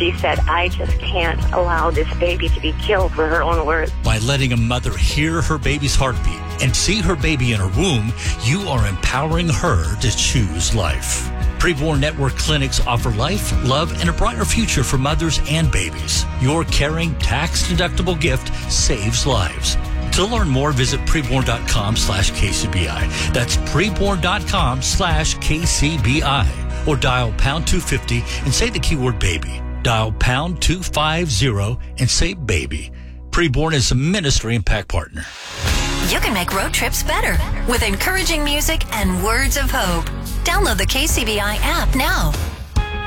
she said, I just can't allow this baby to be killed, were her own words. By letting a mother hear her baby's heartbeat and see her baby in her womb, you are empowering her to choose life. Preborn Network clinics offer life, love, and a brighter future for mothers and babies. Your caring, tax-deductible gift saves lives. To learn more, visit preborn.com/KCBI. That's preborn.com/KCBI. Or dial pound 250 and say the keyword baby. Dial pound 250 and say baby. Preborn is a Ministry Impact partner. You can make road trips better with encouraging music and words of hope. Download the KCBI app now.